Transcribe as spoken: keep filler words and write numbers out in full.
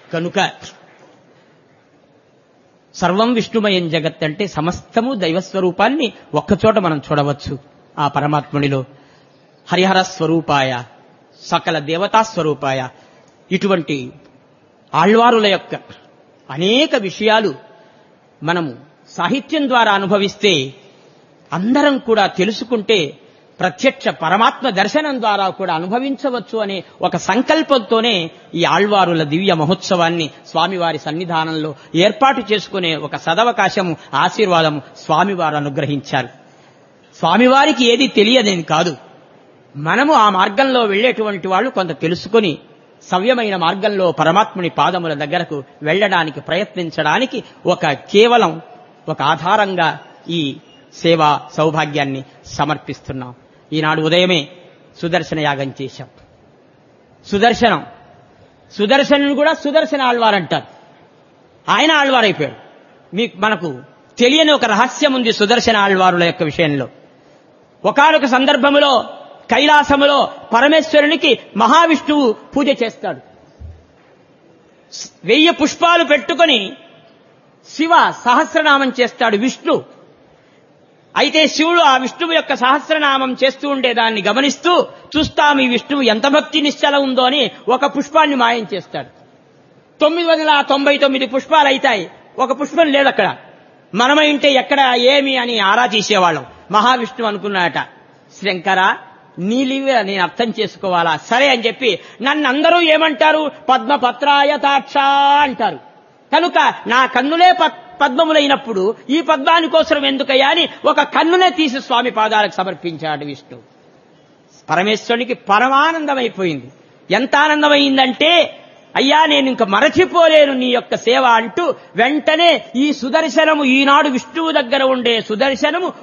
కనుక సర్వం విష్ణుమయం జగత్ అంటే సమస్తము దైవస్వరూపాన్ని ఒక్కచోట మనం చూడవచ్చు. ఆ పరమాత్మునిలో హరిహర స్వరూపాయ, సకల దేవతా స్వరూపాయ, ఇటువంటి ఆళ్వారుల యొక్క అనేక విషయాలు మనము సాహిత్యం ద్వారా అనుభవిస్తే, అందరం కూడా తెలుసుకుంటే ప్రత్యక్ష పరమాత్మ దర్శనం ద్వారా కూడా అనుభవించవచ్చు అనే ఒక సంకల్పంతోనే ఈ ఆళ్వారుల దివ్య మహోత్సవాన్ని స్వామివారి సన్నిధానంలో ఏర్పాటు చేసుకునే ఒక సదవకాశము, ఆశీర్వాదము స్వామివారు అనుగ్రహించారు. స్వామివారికి ఏది తెలియదని కాదు, మనము ఆ మార్గంలో వెళ్లేటువంటి వాళ్ళు కొంత తెలుసుకుని సవ్యమైన మార్గంలో పరమాత్ముని పాదముల దగ్గరకు వెళ్లడానికి ప్రయత్నించడానికి ఒక కేవలం ఒక ఆధారంగా ఈ సేవా సౌభాగ్యాన్ని సమర్పిస్తున్నాం. ఈనాడు ఉదయమే సుదర్శన యాగం చేశాం. సుదర్శనం సుదర్శనుని కూడా సుదర్శన ఆళ్వారంటారు. ఆయన ఆళ్వారైపోయాడు. మీకు మనకు తెలియని ఒక రహస్యం ఉంది సుదర్శన ఆళ్వారుల యొక్క విషయంలో. ఒకానొక సందర్భములో కైలాసములో పరమేశ్వరునికి మహావిష్ణువు పూజ చేస్తాడు. వెయ్యి పుష్పాలు పెట్టుకొని శివ సహస్రనామం చేస్తాడు విష్ణు. అయితే శివుడు ఆ విష్ణువు యొక్క సహస్రనామం చేస్తూ ఉండే దాన్ని గమనిస్తూ చూస్తాం ఈ విష్ణువు ఎంత భక్తి నిశ్చల ఉందో అని ఒక పుష్పాన్ని మాయం చేస్తాడు. తొమ్మిది వందల తొంభై తొమ్మిది పుష్పాలు అవుతాయి, ఒక పుష్పం లేదు అక్కడ. మనమైంటే ఎక్కడ ఏమి అని ఆరా తీసేవాళ్ళం. మహావిష్ణువు అనుకున్నాడట, శంకర నీలివి నేను అర్థం చేసుకోవాలా, సరే అని చెప్పి నన్ను అందరూ ఏమంటారు, పద్మపత్రాయతాక్ష అంటారు. కనుక నా కన్నులే పద్మములైనప్పుడు ఈ పద్మాని కోసం ఎందుకయ్యా అని ఒక కన్నునే తీసి స్వామి పాదాలకు సమర్పించాడు విష్ణు. పరమేశ్వరునికి పరమానందమైపోయింది. ఎంత ఆనందమైందంటే, అయ్యా నేను ఇంక మరచిపోలేను నీ యొక్క సేవ అంటూ వెంటనే ఈ సుదర్శనము, ఈనాడు విష్ణువు దగ్గర ఉండే సుదర్శనము